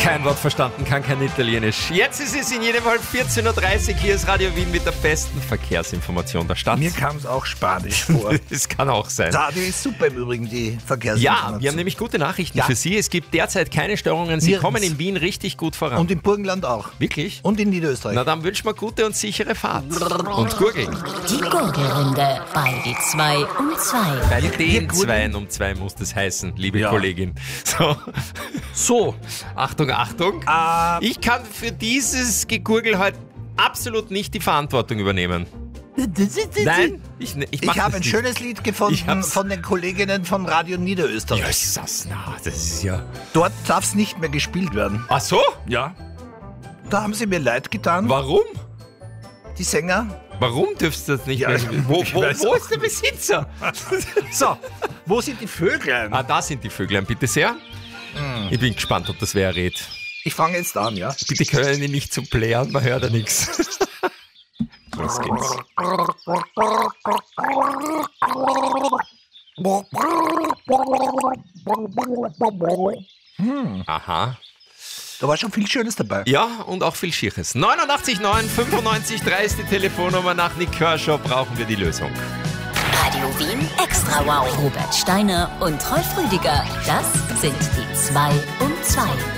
Kein Wort verstanden, kann kein Italienisch. Jetzt ist es in jedem Fall 14.30 Uhr. Hier ist Radio Wien mit der besten Verkehrsinformation der Stadt. Mir kam es auch Spanisch vor. Das kann auch sein. Radio ist super im Übrigen, die Verkehrsinformation. Ja, wir haben nämlich gute Nachrichten für Sie. Es gibt derzeit keine Störungen. Sie kommen in Wien richtig gut voran. Und im Burgenland auch. Wirklich? Und in Niederösterreich. Na, dann wünschen wir gute und sichere Fahrt. Und Gurgeln. Die Gurgelrunde bei die 2 um 2. Bei den 2 um 2 muss das heißen, liebe Kollegin. So, Achtung, Achtung. Ich kann für dieses Gegurgel heute absolut nicht die Verantwortung übernehmen. Nein, ich habe ein schönes Lied gefunden von den Kolleginnen von Radio Niederösterreich. Das ist ja... Dort darf es nicht mehr gespielt werden. Ach so? Ja. Da haben sie mir leid getan. Warum? Die Sänger. Warum dürfst du das nicht mehr spielen? Wo ist der Besitzer? So, wo sind die Vöglein? Da sind die Vöglein, bitte sehr. Ich bin gespannt, ob das wer rät. Ich fange jetzt an, ja? Bitte können die nicht so plären, man hört ja nichts. Los geht's. Aha. Da war schon viel Schönes dabei. Ja, und auch viel Schieres. 89,9, 95,3 ist die Telefonnummer. Nach Nick Kershaw brauchen wir die Lösung. Radio Wien Extra Wow. Robert Steiner und Rolf Rüdiger. Das sind die 2 um 2.